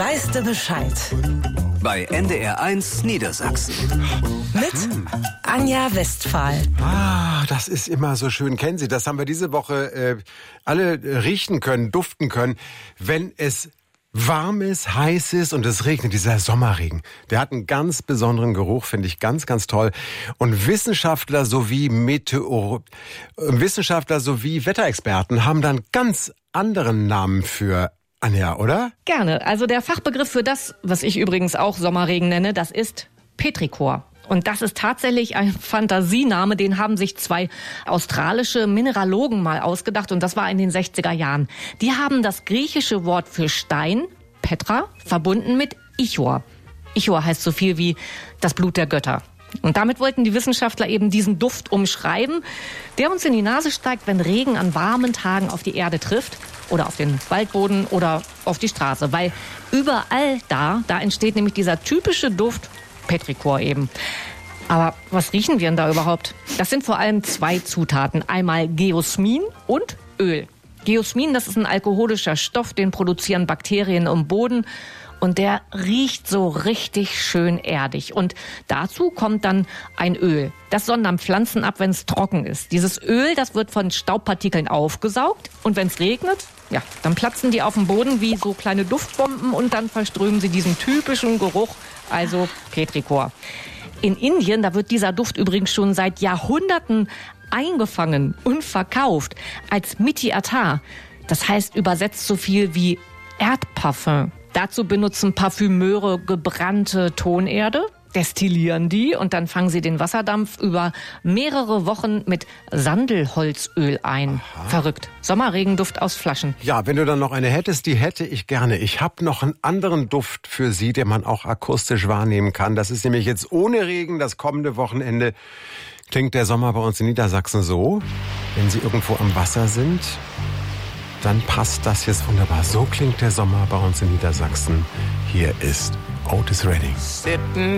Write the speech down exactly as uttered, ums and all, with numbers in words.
Weißt du Bescheid? Bei N D R eins Niedersachsen. Mit Anja Westphal. Ah, das ist immer so schön. Kennen Sie, das haben wir diese Woche äh, alle riechen können, duften können. Wenn es warm ist, heiß ist und es regnet, dieser Sommerregen, der hat einen ganz besonderen Geruch, finde ich ganz, ganz toll. Und Wissenschaftler sowie Meteor... Wissenschaftler sowie Wetterexperten haben dann ganz anderen Namen für Anja, oder? Gerne. Also der Fachbegriff für das, was ich übrigens auch Sommerregen nenne, das ist Petrichor. Und das ist tatsächlich ein Fantasiename, den haben sich zwei australische Mineralogen mal ausgedacht und das war in den sechziger Jahren. Die haben das griechische Wort für Stein, Petra, verbunden mit Ichor. Ichor heißt so viel wie das Blut der Götter. Und damit wollten die Wissenschaftler eben diesen Duft umschreiben, der uns in die Nase steigt, wenn Regen an warmen Tagen auf die Erde trifft oder auf den Waldboden oder auf die Straße. Weil überall da, da entsteht nämlich dieser typische Duft Petrichor eben. Aber was riechen wir denn da überhaupt? Das sind vor allem zwei Zutaten. Einmal Geosmin und Öl. Geosmin, das ist ein alkoholischer Stoff, den produzieren Bakterien im Boden. Und der riecht so richtig schön erdig. Und dazu kommt dann ein Öl. Das sondern Pflanzen ab, wenn es trocken ist. Dieses Öl, das wird von Staubpartikeln aufgesaugt. Und wenn es regnet, ja, dann platzen die auf dem Boden wie so kleine Duftbomben und dann verströmen sie diesen typischen Geruch, also Petrichor. In Indien, da wird dieser Duft übrigens schon seit Jahrhunderten eingefangen und verkauft als Miti Atar. Das heißt übersetzt so viel wie Erdparfum. Dazu benutzen Parfümeure gebrannte Tonerde, destillieren die und dann fangen sie den Wasserdampf über mehrere Wochen mit Sandelholzöl ein. Aha. Verrückt. Sommerregenduft aus Flaschen. Ja, wenn du dann noch eine hättest, die hätte ich gerne. Ich habe noch einen anderen Duft für Sie, den man auch akustisch wahrnehmen kann. Das ist nämlich jetzt ohne Regen das kommende Wochenende. Klingt der Sommer bei uns in Niedersachsen so, wenn Sie irgendwo am Wasser sind, dann passt das jetzt wunderbar. So klingt der Sommer bei uns in Niedersachsen. Hier ist Otis Redding. Sitting